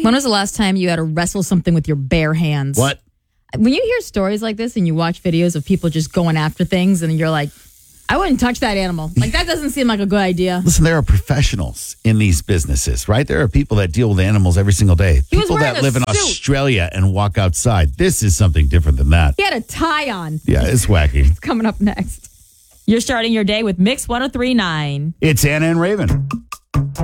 When was the last time you had to wrestle something with your bare hands? What? When you hear stories like this and you watch videos of people just going after things and you're like, I wouldn't touch that animal. Like, that doesn't seem like a good idea. Listen, there are professionals in these businesses, right? There are people that deal with animals every single day. People that live in Australia and walk outside. This is something different than that. He had a tie on. Yeah, it's wacky. It's coming up next. You're starting your day with Mix 103.9. It's Anna and Raven.